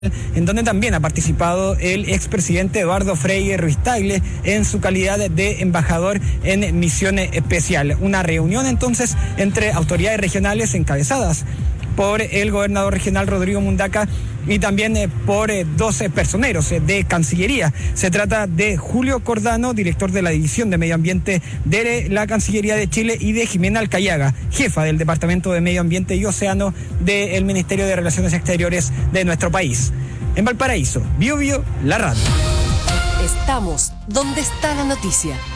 en donde también ha participado el expresidente Eduardo Frei Ruiz-Tagle en su calidad de embajador en misión especial. Una reunión entonces entre autoridades regionales encabezadas por el gobernador regional Rodrigo Mundaca y también por 12 personeros de Cancillería. Se trata de Julio Cordano, director de la División de Medio Ambiente de la Cancillería de Chile, y de Jimena Alcayaga, jefa del Departamento de Medio Ambiente y Océano del Ministerio de Relaciones Exteriores de nuestro país. En Valparaíso, Bio Bio, la radio. Estamos donde está la noticia.